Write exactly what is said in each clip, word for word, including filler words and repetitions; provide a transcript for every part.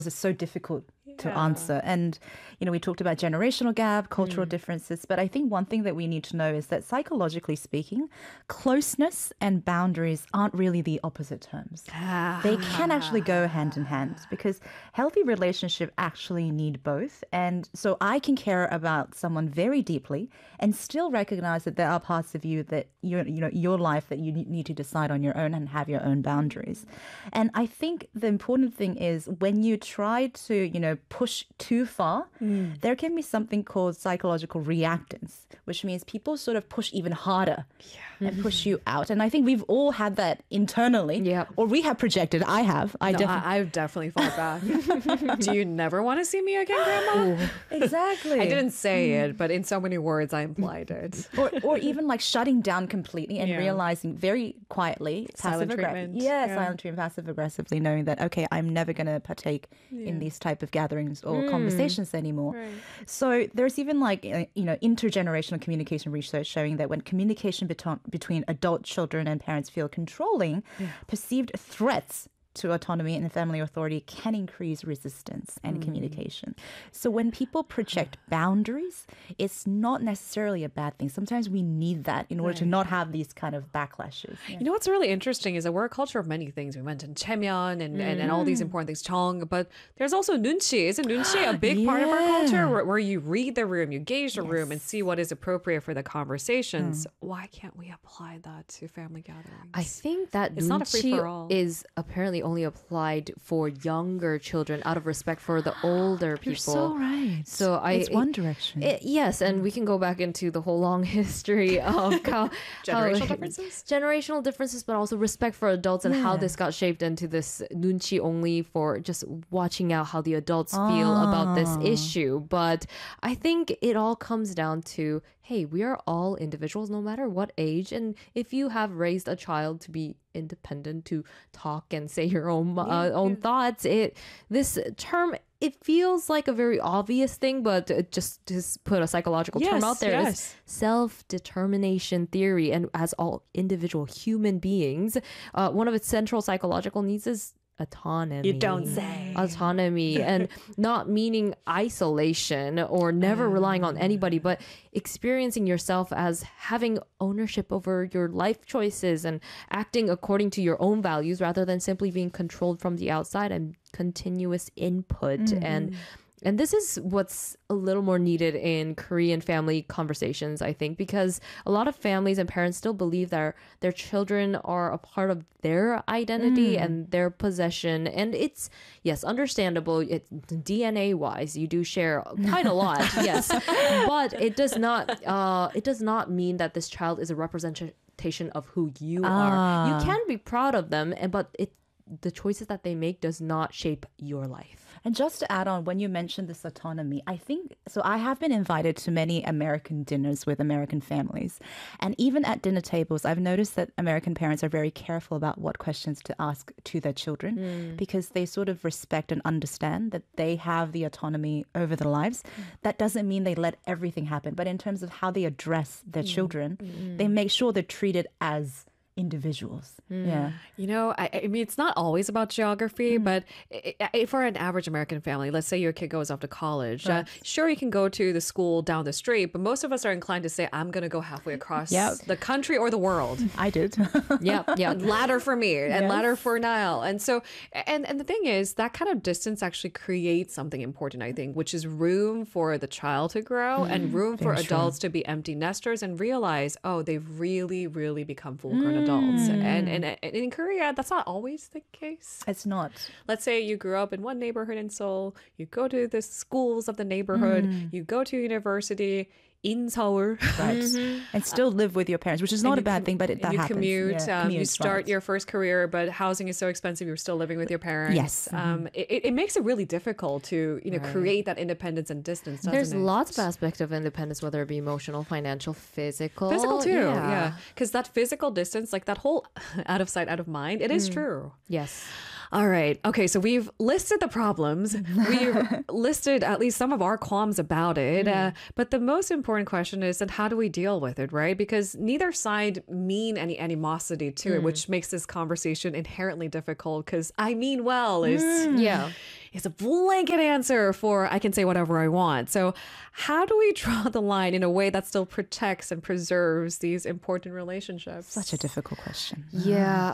is so difficult to Yeah. answer. And, you know, we talked about generational gap, cultural Mm. differences, but I think one thing that we need to know is that psychologically speaking, closeness and boundaries aren't really the opposite terms. They can actually go hand in hand because healthy relationships actually need both. And so I can care about someone very deeply and still recognize that there are parts of you that you you know your life that you need to decide on your own and have your own boundaries. And I think the important thing is when you try to, you know, push too far, there can be something called psychological reactance, which means people sort of push even harder and push you out. And I think we've all had that internally. Yep. Or we have projected. I have. I No, definitely. I, I've definitely fought back. Do you never want to see me again, Grandma? Exactly. I didn't say it, but in so many words, I implied it. or, or even like shutting down completely and Yeah. realizing very quietly, Silent passive aggression. treatment. Yeah, Yeah. silent treatment, passive aggressively knowing that, okay, I'm never going to partake in these type of gatherings or conversations anymore. Right. So there's even like, uh, you know, intergenerational communication research showing that when communication beto- between adult children and parents feel controlling, perceived threats to autonomy and family authority can increase resistance and communication. So when people project boundaries, it's not necessarily a bad thing. Sometimes we need that in order to not have these kind of backlashes. Yeah. You know what's really interesting is that we're a culture of many things. We mentioned cheomyeon and, and, and all these important things, 정, but there's also nunchi. Isn't nunchi a big part of our Yeah. culture where, where you read the room, you gauge the room and see what is appropriate for the conversations? Why can't we apply that to family gatherings? I think that It's not a nunchi free-for-all. is apparently only applied for younger children out of respect for the older people. You're so right. So I, it's One Direction. It- yes, and we can go back into the whole long history of how Generational how- differences? generational differences, but also respect for adults and how Yeah. this got shaped into this nunchi only for just watching out how the adults feel about this issue. But I think it all comes down to, hey, we are all individuals no matter what age, and if you have raised a child to be independent, to talk and say your own uh, own thoughts, it this term, it feels like a very obvious thing, but uh, just just put a psychological term Yes, out there. yes. Self-determination theory, and as all individual human beings, uh, one of its central psychological needs is autonomy. You don't say. Autonomy, and not meaning isolation or never relying on anybody, but experiencing yourself as having ownership over your life choices and acting according to your own values rather than simply being controlled from the outside and continuous input. And and this is what's a little more needed in Korean family conversations, I think, because a lot of families and parents still believe that their children are a part of their identity and their possession. And it's, yes, understandable. It's D N A wise, you do share quite a lot, yes. But it does not, uh, it does not mean that this child is a representation of who you are. You can be proud of them, and but it the choices that they make does not shape your life. And just to add on, when you mentioned this autonomy, I think, so I have been invited to many American dinners with American families. And even at dinner tables, I've noticed that American parents are very careful about what questions to ask to their children because they sort of respect and understand that they have the autonomy over their lives. That doesn't mean they let everything happen, but in terms of how they address their children, they make sure they're treated as individuals. Yeah. You know, I, I mean, it's not always about geography, but i i for an average American family, let's say your kid goes off to college, uh, sure, you can go to the school down the street, but most of us are inclined to say, I'm going to go halfway across Yep. the country or the world. I did. Yeah, yeah. Ladder for me and Yes. ladder for Niall. And so, and, and the thing is, that kind of distance actually creates something important, I think, which is room for the child to grow and room for Very true. adults to be empty nesters and realize, oh, they've really, really become full grown adults. And, and, and in Korea, that's not always the case. It's not. Let's say you grew up in one neighborhood in Seoul, you go to the schools of the neighborhood, you go to university in Seoul. Right. And still live with your parents, which is not a bad thing, but it, that you happens. commute, Yeah, um, you commute, start right. your first career, but housing is so expensive, you're still living with your parents. Yes. Um, it, it makes it really difficult to, you know, create that independence and distance, doesn't There's it? lots of aspects of independence, whether it be emotional, financial, physical. Physical too, yeah. Because that physical distance, like that whole out of sight, out of mind, it is true. Yes. All right. Okay. So we've listed the problems. We've listed at least some of our qualms about it. Uh, but the most important question is, then how do we deal with it, right? Because neither side mean any animosity to it, which makes this conversation inherently difficult because I mean well is Yeah. is a blanket answer for I can say whatever I want. So how do we draw the line in a way that still protects and preserves these important relationships? Such a difficult question. Yeah.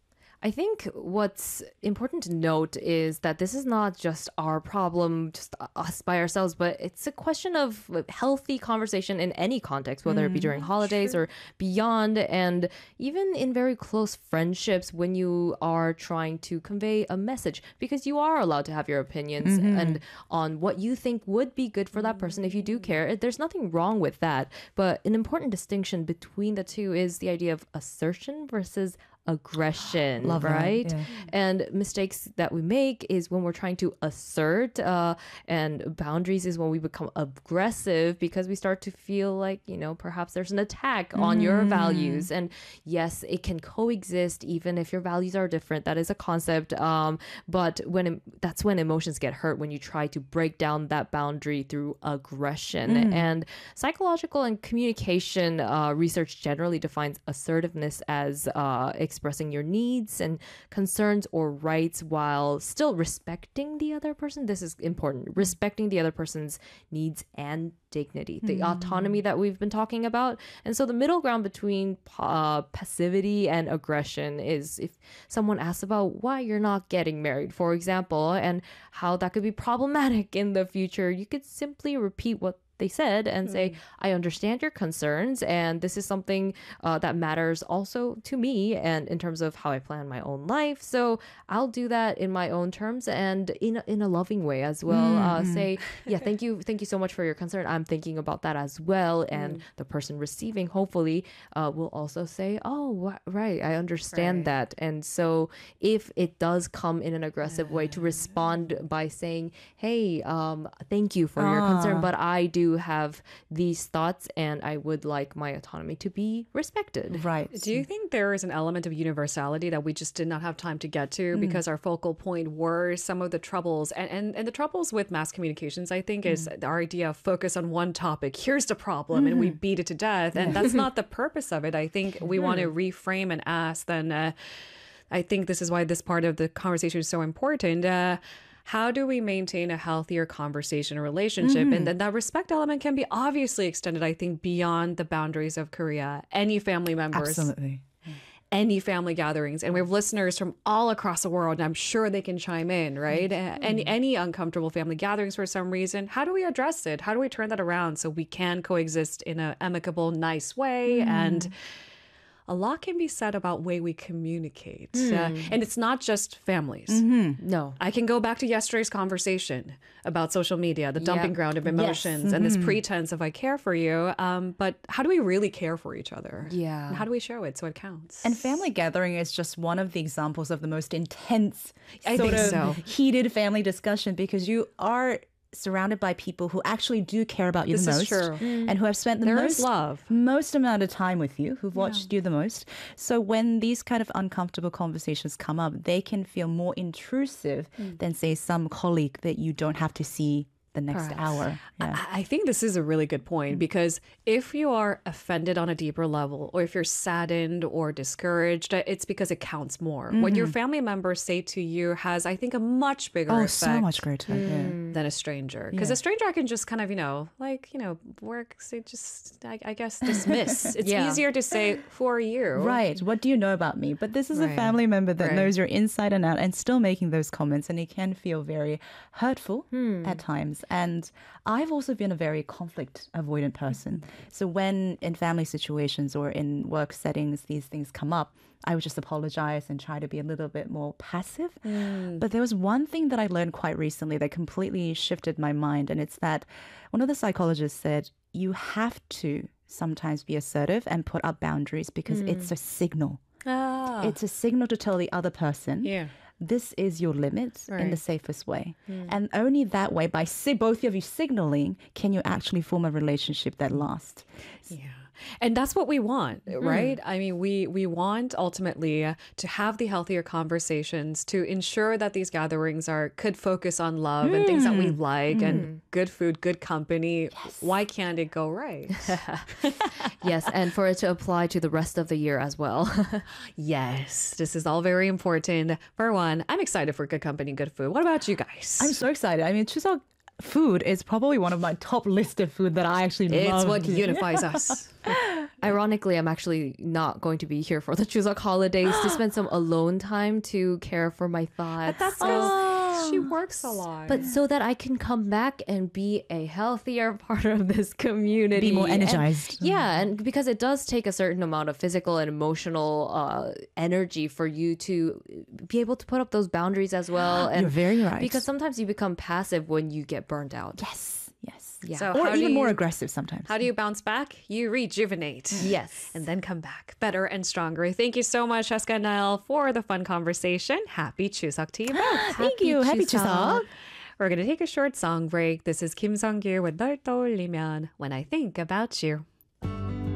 I think what's important to note is that this is not just our problem, just us by ourselves, but it's a question of healthy conversation in any context, whether it be during holidays or beyond, and even in very close friendships when you are trying to convey a message, because you are allowed to have your opinions and on what you think would be good for that person if you do care. There's nothing wrong with that. But an important distinction between the two is the idea of assertion versus aggression, Love that, right? yeah. And mistakes that we make is when we're trying to assert, uh, and boundaries is when we become aggressive because we start to feel like, you know, perhaps there's an attack on your values. And yes, it can coexist even if your values are different. That is a concept. Um, but when it, that's when emotions get hurt, when you try to break down that boundary through aggression. And psychological and communication uh, research generally defines assertiveness as uh, expressing your needs and concerns or rights while still respecting the other person. This is important. Respecting the other person's needs and dignity, the mm. autonomy that we've been talking about. And so the middle ground between uh, passivity and aggression is if someone asks about why you're not getting married, for example, and how that could be problematic in the future, you could simply repeat what they said and mm. say, I understand your concerns, and this is something uh, that matters also to me and in terms of how I plan my own life. So I'll do that in my own terms and in a, in a loving way as well. Mm. Uh, say, yeah, thank you. Thank you so much for your concern. I'm thinking about that as well. And mm. the person receiving hopefully uh, will also say, oh, wh- right, I understand right. that. And so if it does come in an aggressive way, to respond by saying, hey, um, thank you for uh. your concern, but I do have these thoughts and I would like my autonomy to be respected. Right. Do you think there is an element of universality that we just did not have time to get to mm. because our focal point were some of the troubles and, and, and the troubles with mass communications, I think, is mm. our idea of focus on one topic. Here's the problem mm. and we beat it to death. And that's not the purpose of it. I think we mm. want to reframe and ask then, uh, I think this is why this part of the conversation is so important. Uh, How do we maintain a healthier conversation or relationship? Mm-hmm. And then that respect element can be obviously extended, I think, beyond the boundaries of Korea. Any family members. Absolutely. Any family gatherings. And we have listeners from all across the world, and I'm sure they can chime in, right? Mm-hmm. And any uncomfortable family gatherings for some reason, how do we address it? How do we turn that around so we can coexist in an amicable, nice way? Mm. And a lot can be said about way we communicate. Mm. Uh, and it's not just families. Mm-hmm. No. I can go back to yesterday's conversation about social media, the dumping yep. ground of emotions, yes. mm-hmm. and this pretense of I care for you. Um, but how do we really care for each other? Yeah. And how do we show it so it counts? And family gathering is just one of the examples of the most intense, I sort think of so. heated family discussion because you are surrounded by people who actually do care about you this the most is true. and who have spent the there most love. most amount of time with you, who've watched yeah. you the most. So when these kind of uncomfortable conversations come up, they can feel more intrusive mm. than, say, some colleague that you don't have to see the next Perhaps. hour. Yeah. I, I think this is a really good point because if you are offended on a deeper level or if you're saddened or discouraged, it's because it counts more. Mm-hmm. What your family members say to you has, I think, a much bigger oh, effect so much greater mm. yeah. than a stranger. Because yeah. a stranger I can just kind of, you know, like, you know, work, say, just, I, I guess, dismiss. It's yeah. easier to say, who are you? Right. What do you know about me? But this is right. a family member that right. knows your inside and out and still making those comments, and it can feel very hurtful hmm. at times. And I've also been a very conflict avoidant person. So when in family situations or in work settings, these things come up, I would just apologize and try to be a little bit more passive. Mm. But there was one thing that I learned quite recently that completely shifted my mind. And it's that one of the psychologists said, you have to sometimes be assertive and put up boundaries because mm. it's a signal. Ah. It's a signal to tell the other person. Yeah. This is your limit right. in the safest way. Mm. And only that way, by si- both of you signaling, can you actually form a relationship that lasts. Yeah. And that's what we want, right? I mean, we we want ultimately uh, to have the healthier conversations to ensure that these gatherings are could focus on love and things that we like and good food, good company. Why can't it go right? Yes, and for it to apply to the rest of the year as well. Yes, this is all very important. For one, I'm excited for good company, good food. What about you guys? I'm so excited. I mean, Chuseok food is probably one of my top listed food that I actually it's love. what to- unifies us. Ironically, I'm actually not going to be here for the Chuseok holidays to spend some alone time to care for my thoughts. That's because she works a lot. But so that I can come back and be a healthier part of this community. Be more And- energized. yeah, and because it does take a certain amount of physical and emotional uh, energy for you to be able to put up those boundaries as well. And You're very right. Because sometimes you become passive when you get burned out. Yes, yes. Yeah. So Or how do even more you- aggressive sometimes. How do you bounce back? You rejuvenate. Yes. And then come back better and stronger. Thank you so much, Sheska and Niall, for the fun conversation. Happy Chuseok to you both. Thank you. Happy Chuseok. Chuseok. We're going to take a short song break. This is Kim Sung-gil with 널 떠올리면 When I Think About You.